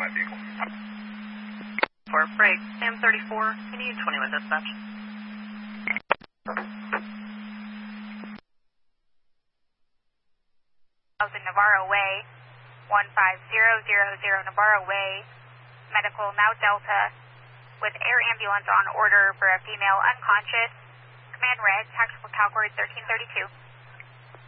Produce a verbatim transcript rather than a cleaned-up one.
my vehicle. For break, Sam thirty-four, can you twenty with dispatch? Thousand Navarro Way, one five zero zero zero Navarro Way, medical now Delta, with air ambulance on order for a female unconscious. Command red, tactical Calgary thirteen thirty-two.